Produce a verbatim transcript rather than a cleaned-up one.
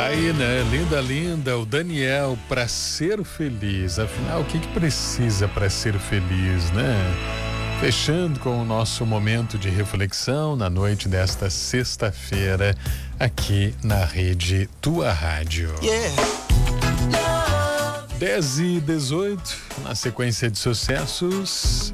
Aí, né? Linda, linda, o Daniel, pra ser feliz. Afinal, o que que precisa para ser feliz, né? Fechando com o nosso momento de reflexão na noite desta sexta-feira, aqui na rede Tua Rádio. Yeah. dez e dezoito, na sequência de sucessos,